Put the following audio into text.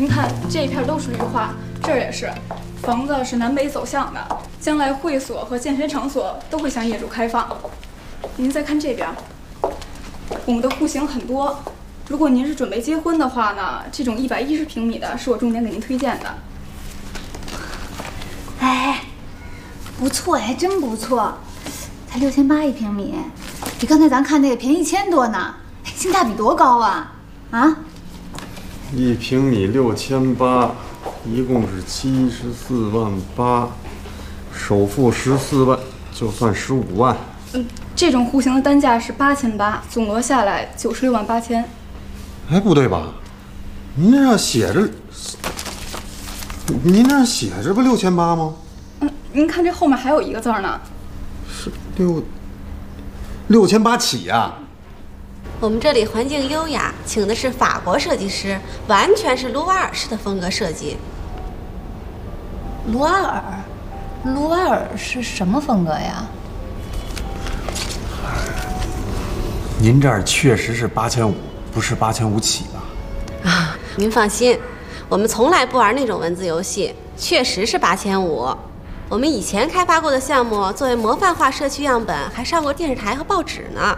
您看这一片都是绿化，这儿也是，房子是南北走向的，将来会所和健身场所都会向业主开放。您再看这边，我们的户型很多。如果您是准备结婚的话呢，这种110平米的是我重点给您推荐的。 哎，不错，还真不错，才6800一平米，比刚才咱看那个便宜1000多呢，性价比多高啊！啊 ，1平米6800，一共是74.8万，首付14万，就算15万。 这种户型的单价是8800，总额下来96万8千。 哎，不对吧？您这上写着不6800吗？ 您看这后面还有一个字呢， 是6800起呀。 我们这里环境优雅，请的是法国设计师，完全是卢瓦尔式的风格设计。 卢瓦尔是什么风格呀？ 您这儿确实是8500，不是8500起吧？ 啊，您放心，我们从来不玩那种文字游戏，确实是8500。我们以前开发过的项目，作为模范化社区样本，还上过电视台和报纸呢。